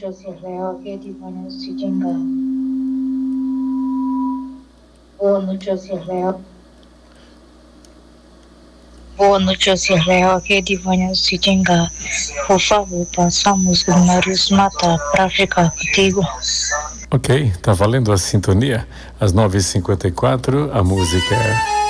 noches Israel, que divina Sijinga. Boa noches Israel. Boa noches Israel, que divina Sijinga. Por favor, passamos o Marius Mata para ficar contigo. Ok, tá valendo a sintonia. Às 9h54, a música